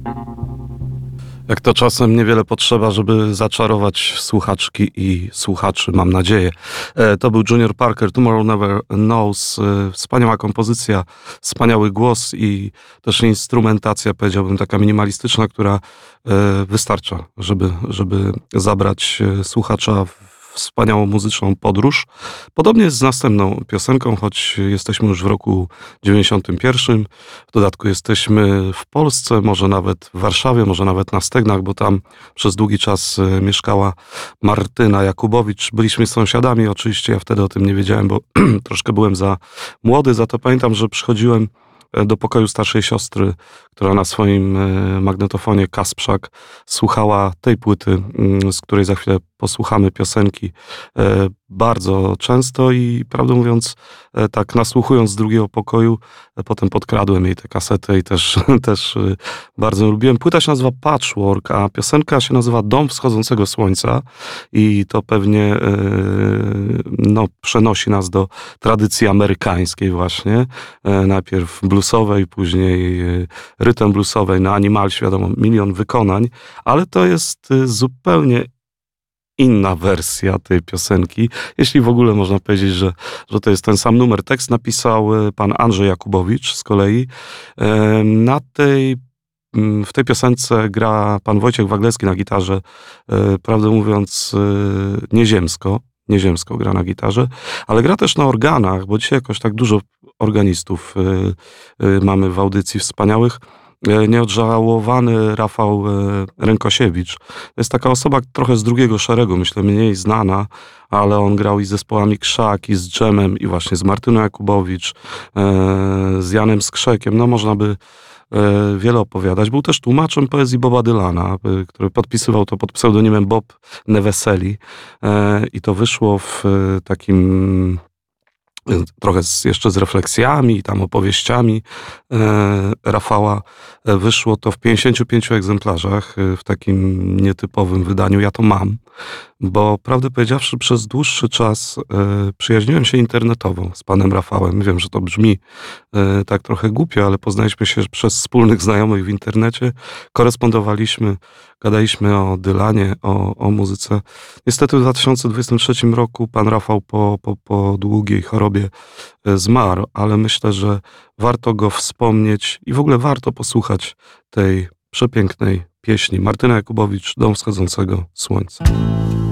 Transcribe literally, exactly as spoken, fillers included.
Jak to czasem niewiele potrzeba, żeby zaczarować słuchaczki i słuchaczy, mam nadzieję. E, To był Junior Parker, Tomorrow Never Knows. E, Wspaniała kompozycja, wspaniały głos i też instrumentacja, powiedziałbym, taka minimalistyczna, która e, wystarcza, żeby, żeby zabrać e, słuchacza w wspaniałą muzyczną podróż. Podobnie jest z następną piosenką, choć jesteśmy już w roku dziewięćdziesiątym pierwszym. W dodatku jesteśmy w Polsce, może nawet w Warszawie, może nawet na Stegnach, bo tam przez długi czas e, mieszkała Martyna Jakubowicz. Byliśmy sąsiadami, oczywiście ja wtedy o tym nie wiedziałem, bo troszkę byłem za młody, za to pamiętam, że przychodziłem e, do pokoju starszej siostry, która na swoim e, magnetofonie Kasprzak słuchała tej płyty, mm, z której za chwilę posłuchamy piosenki e, bardzo często i prawdę mówiąc, e, tak nasłuchując z drugiego pokoju, e, potem podkradłem jej tę kasetę i też, też e, bardzo ją lubiłem. Płyta się nazywa Patchwork, a piosenka się nazywa Dom wschodzącego słońca i to pewnie e, no, przenosi nas do tradycji amerykańskiej właśnie. E, najpierw bluesowej, później e, rytm bluesowej, na Animalsie wiadomo, milion wykonań, ale to jest e, zupełnie inna wersja tej piosenki, jeśli w ogóle można powiedzieć, że, że to jest ten sam numer. Tekst napisał e, pan Andrzej Jakubowicz z kolei. E, Na tej, mm, w tej piosence gra pan Wojciech Waglecki na gitarze, e, prawdę mówiąc e, nieziemsko, nieziemsko gra na gitarze, ale gra też na organach, bo dzisiaj jakoś tak dużo organistów e, e, mamy w audycji wspaniałych. E, Nieodżałowany Rafał e, Rękosiewicz. To jest taka osoba trochę z drugiego szeregu, myślę mniej znana, ale on grał i z zespołami Krzak, i z Dżemem, i właśnie z Martyną Jakubowicz, e, z Janem Skrzekiem. No można by e, wiele opowiadać. Był też tłumaczem poezji Boba Dylana, e, który podpisywał to pod pseudonimem Bob Neveseli e, i to wyszło w e, takim trochę z, jeszcze z refleksjami i tam opowieściami e, Rafała. E, wyszło to w pięćdziesięciu pięciu egzemplarzach e, w takim nietypowym wydaniu. Ja to mam, bo prawdę powiedziawszy przez dłuższy czas e, przyjaźniłem się internetowo z panem Rafałem. Wiem, że to brzmi e, tak trochę głupio, ale poznaliśmy się przez wspólnych znajomych w internecie. Korespondowaliśmy, gadaliśmy o Dylanie, o, o muzyce. Niestety w dwa tysiące dwudziestym trzecim roku pan Rafał po, po, po długiej chorobie e, zmarł, ale myślę, że warto go wspomnieć i w ogóle warto posłuchać tej przepięknej pieśni. Martyna Jakubowicz, Dom wschodzącego słońca.